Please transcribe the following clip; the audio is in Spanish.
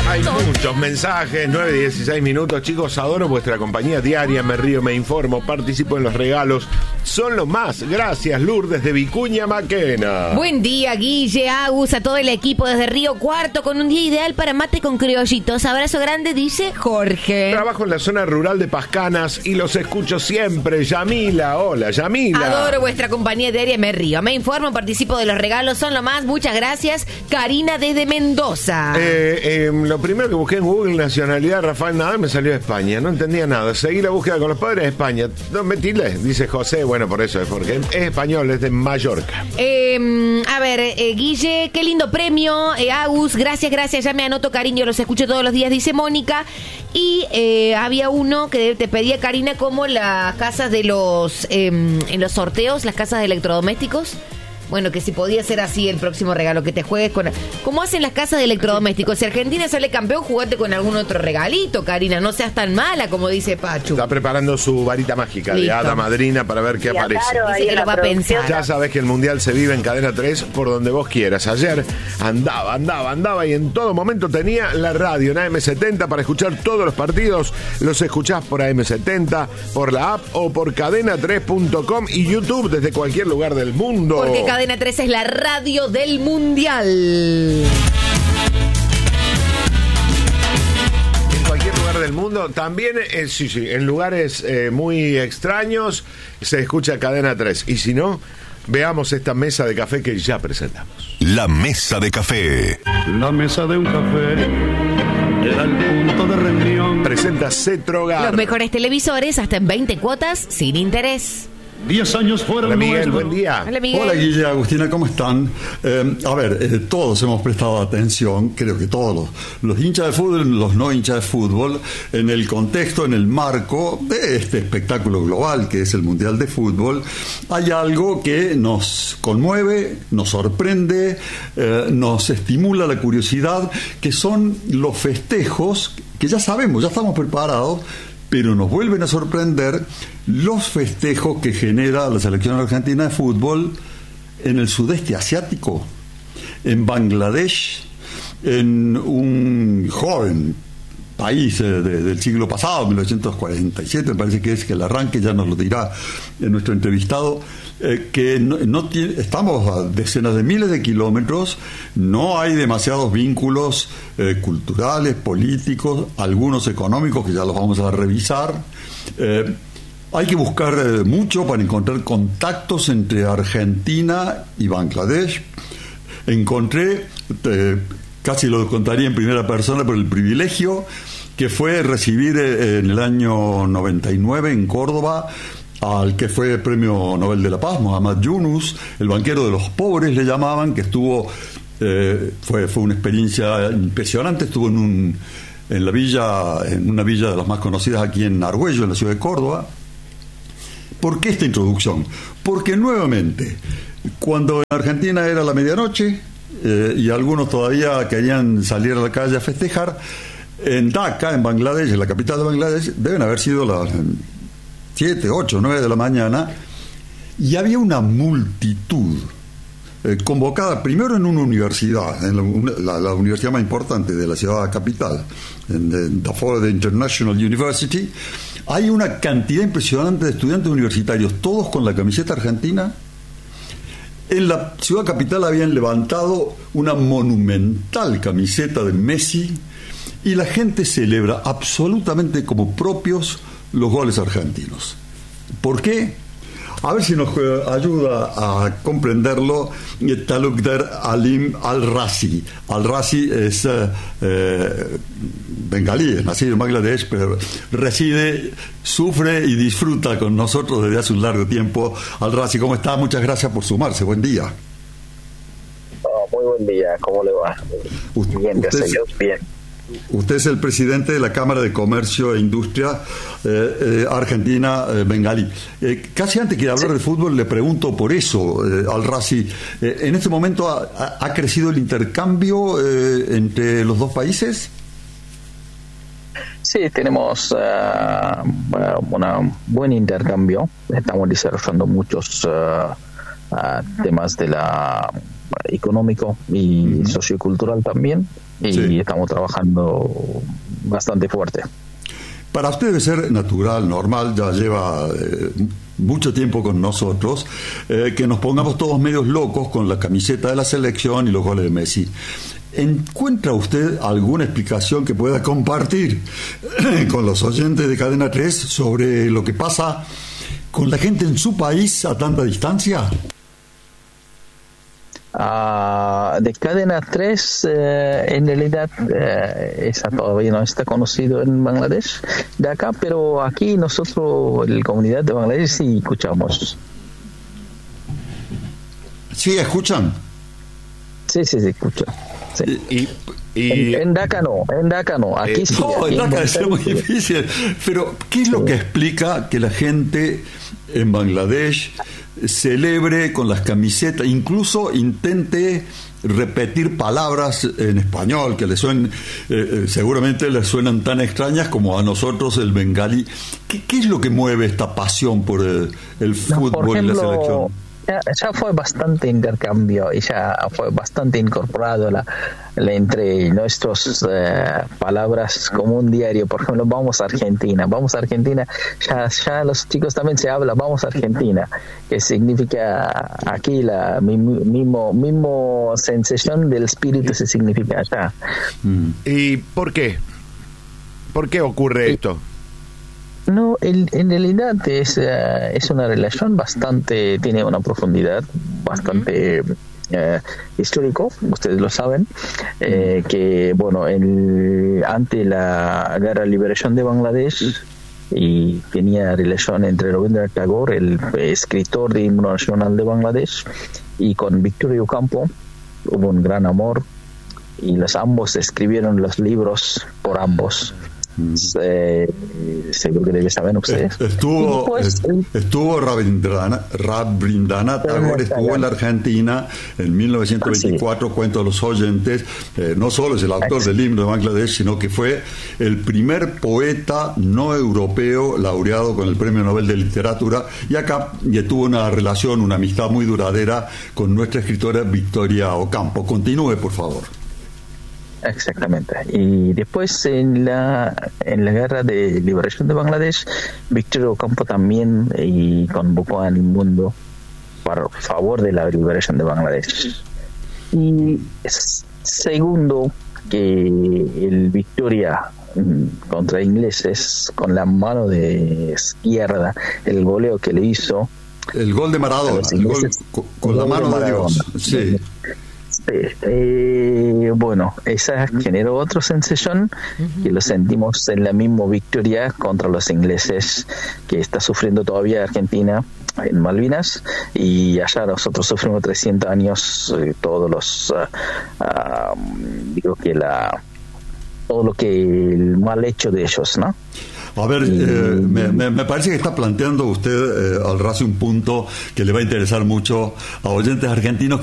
Hay muchos mensajes, 9:16 minutos. Chicos, adoro vuestra compañía diaria. Me río, me informo, participo en los regalos. Son lo más. Gracias, Lourdes de Vicuña Maquena. Buen día, Guille, Agus, a todo el equipo desde Río Cuarto, con un día ideal para mate con criollitos. Abrazo grande, dice Jorge. Trabajo en la zona rural de Pascanas y los escucho siempre. Yamila, hola, Yamila. Adoro vuestra compañía diaria, me río, me informo, participo de los regalos. Son lo más. Muchas gracias. Karina desde Mendoza. Lo primero que busqué en Google, nacionalidad Rafael Nadal, me salió de España. No entendía nada. Seguí la búsqueda con los padres de España. No, metile, dice José. Bueno, por eso es, porque es español, es de Mallorca. A ver, Guille, qué lindo premio. Agus, gracias. Ya me anoto, cariño, los escucho todos los días, dice Mónica. Y había uno que te pedía, Karina, como las casas de los... en los sorteos, las casas de electrodomésticos. Bueno, que si podía ser así el próximo regalo, que te juegues con... ¿Cómo hacen las casas de electrodomésticos? Si Argentina sale campeón, jugate con algún otro regalito, Karina. No seas tan mala, como dice Pachu. Está preparando su varita mágica. Listo. De hada madrina para ver qué aparece. Dice que lo va a pensar. Ya sabes que el Mundial se vive en Cadena 3 por donde vos quieras. Ayer andaba y en todo momento tenía la radio en AM70 para escuchar todos los partidos. Los escuchás por AM70, por la app o por cadena3.com y YouTube desde cualquier lugar del mundo. Porque Cadena 3 es la radio del Mundial. En cualquier lugar del mundo, también en lugares muy extraños se escucha Cadena 3. Y si no, veamos esta mesa de café que ya presentamos. La mesa de café. La mesa de un café era el punto de reunión. Presenta Cetrogar. Los mejores televisores hasta en 20 cuotas sin interés. 10 años fuera. Hola, Miguel, buen día. Hola, Miguel. Hola, Guille, Agustina, ¿cómo están? Todos hemos prestado atención, creo que todos los hinchas de fútbol, los no hinchas de fútbol, en el contexto, en el marco de este espectáculo global que es el Mundial de Fútbol, hay algo que nos conmueve, nos sorprende, nos estimula la curiosidad, que son los festejos que ya sabemos, ya estamos preparados, pero nos vuelven a sorprender los festejos que genera la selección argentina de fútbol en el sudeste asiático, en Bangladesh, en un joven país del siglo pasado, 1947, me parece que es que el arranque, ya nos lo dirá nuestro entrevistado, que estamos a decenas de miles de kilómetros, no hay demasiados vínculos culturales, políticos, algunos económicos que ya los vamos a revisar. Hay que buscar mucho para encontrar contactos entre Argentina y Bangladesh. Encontré, casi lo contaría en primera persona, por el privilegio que fue recibir en el año 99 en Córdoba al que fue Premio Nobel de la Paz, Muhammad Yunus, el banquero de los pobres le llamaban, que estuvo, fue una experiencia impresionante, estuvo en una villa de las más conocidas aquí en Argüello, en la ciudad de Córdoba. ¿Por qué esta introducción? Porque nuevamente, cuando en Argentina era la medianoche y algunos todavía querían salir a la calle a festejar, en Dhaka, en Bangladesh, en la capital de Bangladesh, deben haber sido las 7, 8, 9 de la mañana, y había una multitud convocada primero en una universidad, en la universidad más importante de la ciudad capital, en the Florida International University. Hay una cantidad impresionante de estudiantes universitarios, todos con la camiseta argentina. En la ciudad capital habían levantado una monumental camiseta de Messi y la gente celebra absolutamente como propios los goles argentinos. ¿Por qué? A ver si nos ayuda a comprenderlo Talukder Alim Al-Razi. Al-Razi es bengalí, es nacido en Bangladesh, pero reside, sufre y disfruta con nosotros desde hace un largo tiempo. Al-Razi, ¿cómo está? Muchas gracias por sumarse. Buen día. Muy buen día. ¿Cómo le va? Bien, gracias a Dios. Bien. Usted es el presidente de la Cámara de Comercio e Industria Argentina Bengalí. Casi antes que hablar de fútbol le pregunto por eso, Al-Razi, ¿en este momento ha crecido el intercambio entre los dos países? Sí, tenemos un buen intercambio. Estamos desarrollando muchos temas de la económico y sociocultural también. y Sí. estamos trabajando bastante fuerte. Para usted debe ser natural, normal, ya lleva mucho tiempo con nosotros, que nos pongamos todos medios locos con la camiseta de la selección y los goles de Messi. ¿Encuentra usted alguna explicación que pueda compartir con los oyentes de Cadena 3 sobre lo que pasa con la gente en su país a tanta distancia? De Cadena 3, en realidad esa todavía no está conocido en Bangladesh de acá, pero aquí nosotros, la comunidad de Bangladesh, sí escuchamos. ¿Sí escuchan? Sí, escucha. Sí. En Dhaka no, aquí sí. No, aquí en Dhaka Buenos es muy Aires. difícil. Pero, ¿qué es lo que explica que la gente en Bangladesh celebre con las camisetas, incluso intente repetir palabras en español que le suenen, seguramente les suenan tan extrañas como a nosotros el bengalí? ¿Qué es lo que mueve esta pasión por el fútbol Por ejemplo, y la selección? ya fue bastante intercambio y ya fue bastante incorporado entre nuestras palabras como un diario. Por ejemplo, vamos a Argentina, ya los chicos también se habla, vamos a Argentina, que significa aquí la mismo sensación del espíritu se significa allá. ¿Y por qué? ¿Por qué ocurre esto? No, en realidad es una relación bastante, tiene una profundidad bastante histórico, ustedes lo saben, que bueno, ante la guerra de liberación de Bangladesh, y tenía relación entre Rabindranath Tagore, el escritor de himno nacional de Bangladesh, y con Victoria Ocampo hubo un gran amor, y ambos escribieron los libros por ambos. Seguro que deben saber ustedes. Estuvo Rabindranath Tagore, estuvo en la Argentina en 1924, cuento a los oyentes, no solo es el autor del himno de Bangladesh, sino que fue el primer poeta no europeo laureado con el Premio Nobel de Literatura, y acá tuvo una relación, una amistad muy duradera con nuestra escritora Victoria Ocampo. Continúe, por favor. Exactamente. Y después en la guerra de liberación de Bangladesh, Victoria Ocampo también convocó al mundo por favor de la liberación de Bangladesh. Y segundo, que el Victoria contra ingleses, con la mano de izquierda, el goleo que le hizo, el gol de Maradona, el gol con la mano de Dios. Sí. Bueno, esa generó otra sensación que lo sentimos en la misma victoria contra los ingleses que está sufriendo todavía Argentina en Malvinas, y allá nosotros sufrimos 300 años todos los digo que todo lo que el mal hecho de ellos, ¿no? A ver, me parece que está planteando usted al ras un punto que le va a interesar mucho a oyentes argentinos